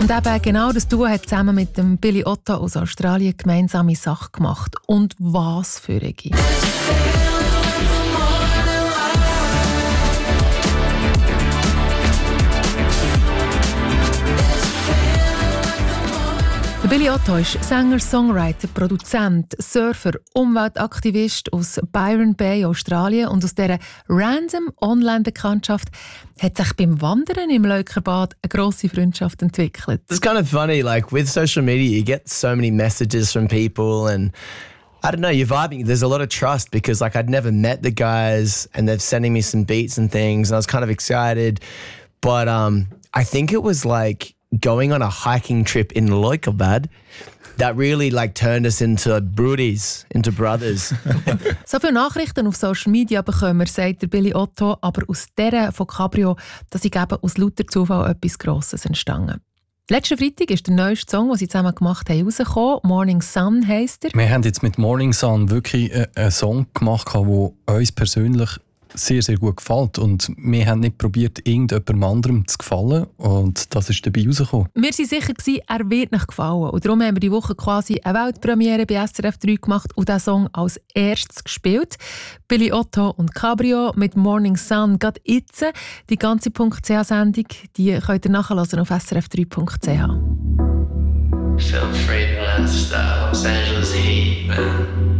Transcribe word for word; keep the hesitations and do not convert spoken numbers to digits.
Und eben genau das Duo hat zusammen mit dem Billy Otto aus Australien gemeinsame Sache gemacht. Und was für eine Gitarre. Billy Otto ist Sänger, Songwriter, Produzent, Surfer, Umweltaktivist aus Byron Bay, Australien. Und aus dieser random Online-Bekanntschaft hat sich beim Wandern im Leukerbad eine grosse Freundschaft entwickelt. It's kind of funny, like with social media, you get so many messages from people and I don't know, you're vibing. There's a lot of trust because like I'd never met the guys and they're sending me some beats and things and I was kind of excited. But um, I think it was like going on a hiking trip in Leukerbad that really like turned us into broodies, into brothers. So viele Nachrichten auf Social Media bekommen wir, sagt der Billy Otto, aber aus dieser von Cabrio, dass ich eben aus lauter Zufall etwas Grosses entstanden. Letzten Freitag ist der neueste Song, den sie zusammen gemacht haben, rausgekommen. «Morning Sun» heisst er. Wir haben jetzt mit «Morning Sun» wirklich einen Song gemacht, der uns persönlich sehr, sehr gut gefällt. Und wir haben nicht probiert, irgendjemandem anderem zu gefallen. Und das ist dabei rausgekommen. Wir waren sicher, er wird nicht gefallen. Und darum haben wir die Woche quasi eine Weltpremiere bei S R F drei gemacht und diesen Song als erstes gespielt. Billy Otto und Cabrio mit «Morning Sun» gerade jetzt. Die ganze .ch-Sendung die könnt ihr nachhören auf S R F drei Punkt c h. Feel free to style Los Angeles heat, man.